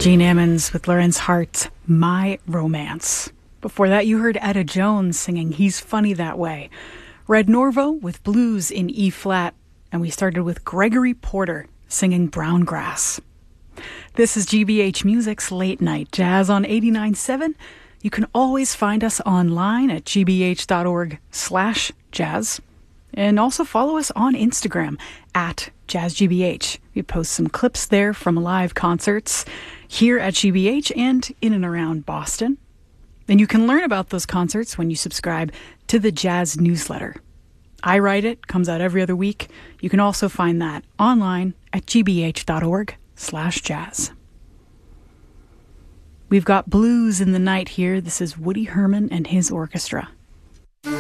Gene Ammons with Lawrence Hart's My Romance. Before that, you heard Etta Jones singing He's Funny That Way. Red Norvo with Blues in E-flat. And we started with Gregory Porter singing Brown Grass. This is GBH Music's Late Night Jazz on 89.7. You can always find us online at gbh.org/jazz. And also follow us on Instagram at JazzGBH. We post some clips there from live concerts here at GBH and in and around Boston. And you can learn about those concerts when you subscribe to the Jazz newsletter. I write it, comes out every other week. You can also find that online at gbh.org/jazz. We've got blues in the night here. This is Woody Herman and his orchestra.